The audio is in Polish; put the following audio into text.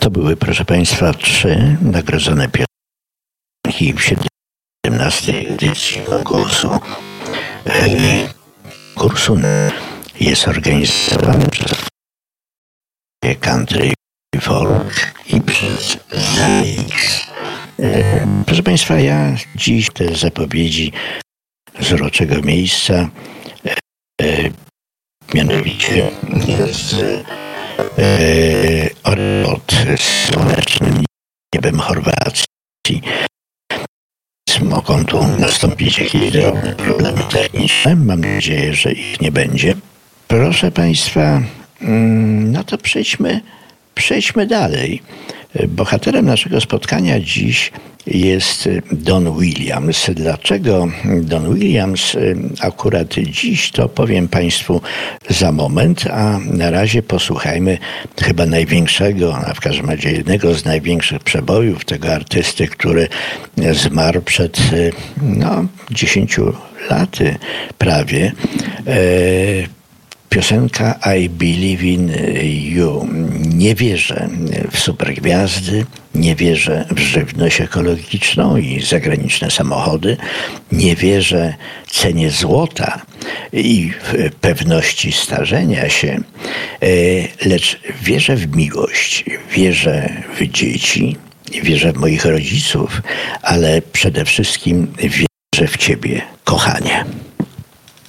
To były, proszę Państwa, 3 nagrodzone piosenki w 17. edycji konkursu. Konkursu jest organizowany przez Country Folk i przez ZAX. Proszę Państwa, ja dziś te zapowiedzi z uroczego miejsca, mianowicie jest pod słonecznym niebem Chorwacji. Mogą tu nastąpić jakieś drobne problemy techniczne. Mam nadzieję, że ich nie będzie. Proszę Państwa, no to przejdźmy dalej. Bohaterem naszego spotkania dziś jest Don Williams. Dlaczego Don Williams akurat dziś, to powiem Państwu za moment, a na razie posłuchajmy chyba największego, a w każdym razie jednego z największych przebojów tego artysty, który zmarł przed 10 laty prawie. Piosenka I Believe in You. Nie wierzę w supergwiazdy, nie wierzę w żywność ekologiczną i zagraniczne samochody, nie wierzę cenie złota i w pewności starzenia się, lecz wierzę w miłość, wierzę w dzieci, wierzę w moich rodziców, ale przede wszystkim wierzę w Ciebie, kochanie.